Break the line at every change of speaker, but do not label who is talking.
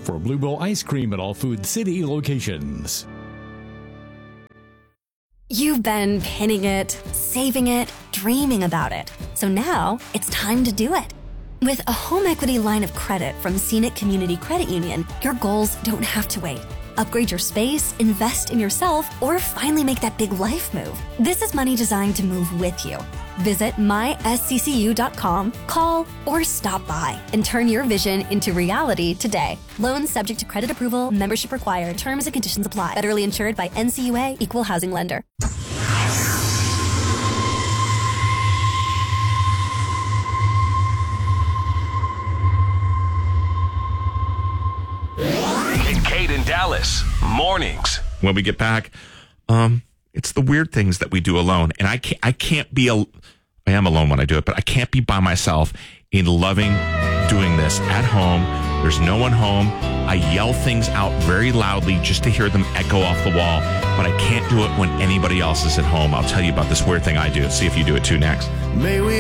for Bluebell ice cream at all Food City locations.
You've been pinning it, saving it, dreaming about it. So now it's time to do it. With a home equity line of credit from Scenic Community Credit Union, your goals don't have to wait. Upgrade your space, invest in yourself, or finally make that big life move. This is money designed to move with you. Visit mysccu.com, call, or stop by and turn your vision into reality today. Loans subject to credit approval, membership required, terms and conditions apply. Federally insured by NCUA, Equal Housing Lender.
Kate in Dallas, mornings.
When we get back, it's the weird things that we do alone. And I can't be, I am alone when I do it, but I can't be by myself in loving doing this at home. There's no one home. I yell things out very loudly just to hear them echo off the wall, but I can't do it when anybody else is at home. I'll tell you about this weird thing I do. See if you do it too next.
May we